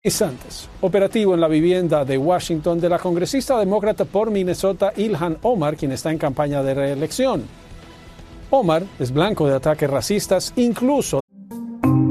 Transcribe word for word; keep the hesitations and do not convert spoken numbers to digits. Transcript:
Santos. Operativo en la vivienda de Washington de la congresista demócrata por Minnesota Ilhan Omar, quien está en campaña de reelección. Omar es blanco de ataques racistas, incluso